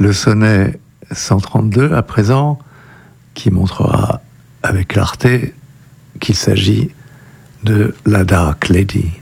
le sonnet 132 à présent, qui montrera avec clarté qu'il s'agit de la Dark Lady.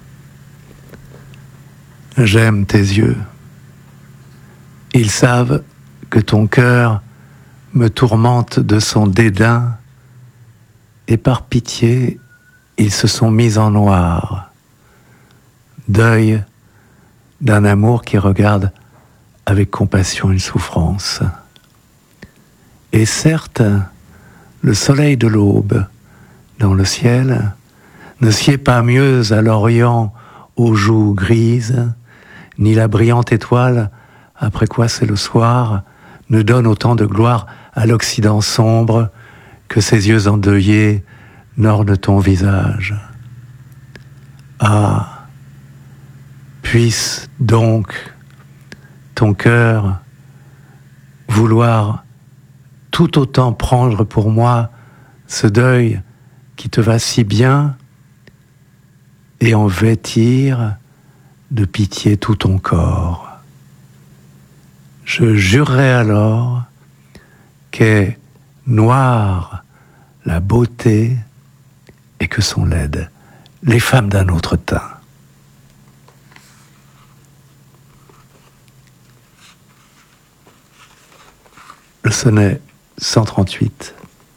J'aime tes yeux. Ils savent que ton cœur me tourmente de son dédain, et par pitié, ils se sont mis en noir. Deuil d'un amour qui regarde avec compassion une souffrance. Et certes, le soleil de l'aube dans le ciel ne sied pas mieux à l'Orient aux joues grises, ni la brillante étoile, après quoi c'est le soir, ne donne autant de gloire à l'Occident sombre que ses yeux endeuillés n'ornent ton visage. Ah, puisse donc ton cœur vouloir tout autant prendre pour moi ce deuil qui te va si bien et en vêtir de pitié tout ton corps. Je jurerai alors qu'est noire la beauté et que sont laides les femmes d'un autre teint. Le sonnet 138.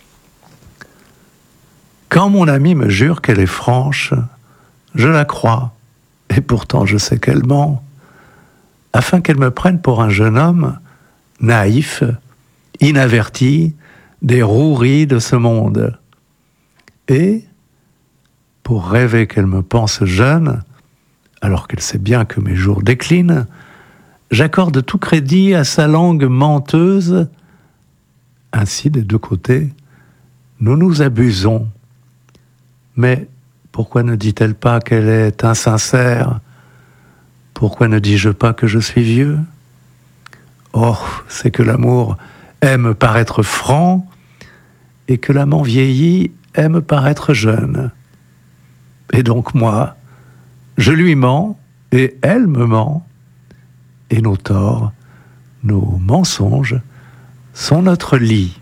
Quand mon amie me jure qu'elle est franche, je la crois, et pourtant je sais qu'elle ment, afin qu'elle me prenne pour un jeune homme naïf, inaverti des roueries de ce monde. Et, pour rêver qu'elle me pense jeune, alors qu'elle sait bien que mes jours déclinent, j'accorde tout crédit à sa langue menteuse. Ainsi, des deux côtés, nous nous abusons. Mais pourquoi ne dit-elle pas qu'elle est insincère ? Pourquoi ne dis-je pas que je suis vieux ? Oh, c'est que l'amour aime paraître franc et que l'amant vieilli aime paraître jeune. Et donc moi, je lui mens et elle me ment. Et nos torts, nos mensonges sont notre lit.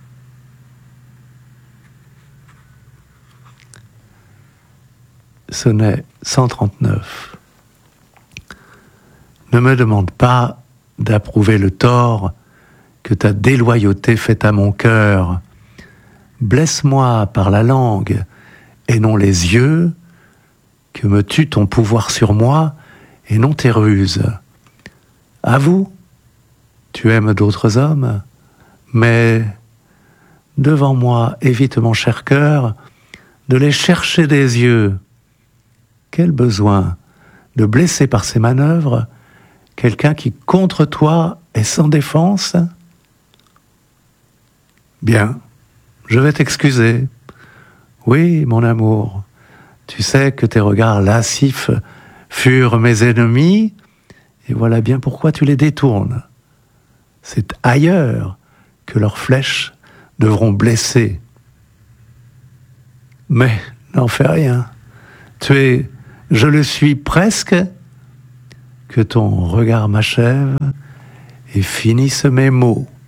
Sonnet 139. Ne me demande pas d'approuver le tort que ta déloyauté fait à mon cœur. Blesse-moi par la langue et non les yeux, que me tue ton pouvoir sur moi et non tes ruses. Avoue, tu aimes d'autres hommes, mais devant moi, évite mon cher cœur de les chercher des yeux. Quel besoin de blesser par ses manœuvres quelqu'un qui, contre toi, est sans défense ? Bien, je vais t'excuser. Oui, mon amour, tu sais que tes regards lascifs furent mes ennemis, et voilà bien pourquoi tu les détournes. C'est ailleurs que leurs flèches devront blesser. Mais n'en fais rien. Tu es, je le suis presque, que ton regard m'achève et finisse mes mots.